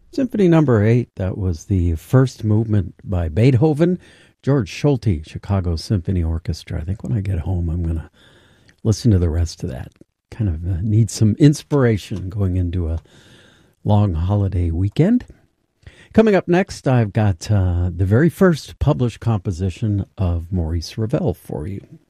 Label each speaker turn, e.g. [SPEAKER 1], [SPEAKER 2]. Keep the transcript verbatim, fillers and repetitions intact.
[SPEAKER 1] Symphony number eight, that was the first movement by Beethoven, George Solti, Chicago Symphony Orchestra. I think when I get home, I'm going to listen to the rest of that. Kind of uh, need some inspiration going into a long holiday weekend. Coming up next, I've got uh, the very first published composition of Maurice Ravel for you.